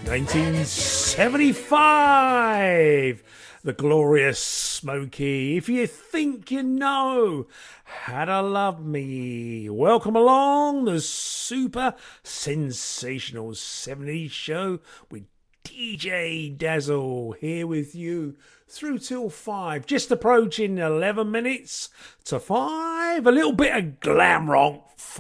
1975. The glorious Smokey. If you think you know how to love me. Welcome along the super sensational 70s show with DJ Dazzle here with you through till 5. Just approaching 11 minutes to 5. A little bit of glam rock